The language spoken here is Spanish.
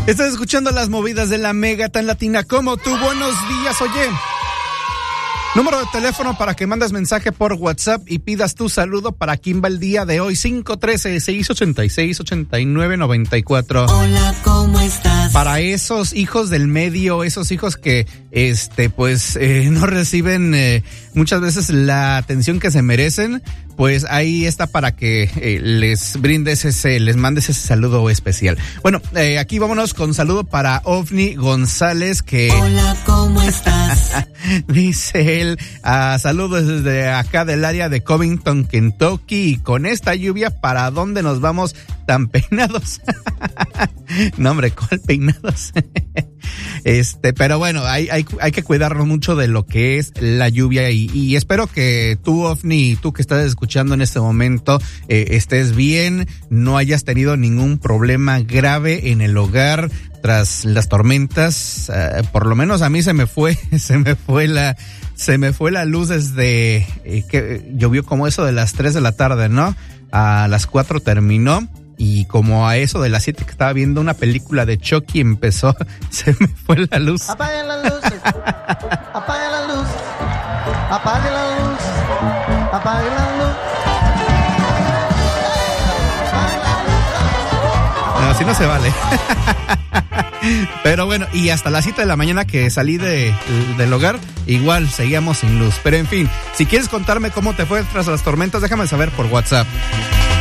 Estás escuchando las movidas de la Mega tan latina como tú. Buenos días, oye. Número de teléfono para que mandes mensaje por WhatsApp y pidas tu saludo para quien va el día de hoy. 513-686-8994. Hola, ¿cómo estás? Para esos hijos del medio, esos hijos que, no reciben muchas veces la atención que se merecen, pues ahí está para que les mandes ese saludo especial. Bueno, aquí vámonos con saludo para Ofni González, que... Hola, ¿cómo estás? Dice él, saludos desde acá del área de Covington, Kentucky, y con esta lluvia, ¿para dónde nos vamos tan peinados? No, hombre, ¿cuál peinados? Pero bueno, hay que cuidarnos mucho de lo que es la lluvia y espero que tú, Ofni, tú que estás escuchando en este momento, estés bien, no hayas tenido ningún problema grave en el hogar tras las tormentas. Por lo menos a mí se me fue la luz desde que llovió como eso de las 3 de la tarde, ¿no? A las 4 terminó. Y como a eso de las 7 que estaba viendo una película de Chucky empezó, se me fue la luz. Apague la luz, apague la luz, apague la luz, apague la luz. No, así no se vale. Pero bueno, y hasta las 7 de la mañana que salí del hogar, igual seguíamos sin luz. Pero en fin, si quieres contarme cómo te fue tras las tormentas, déjame saber por WhatsApp.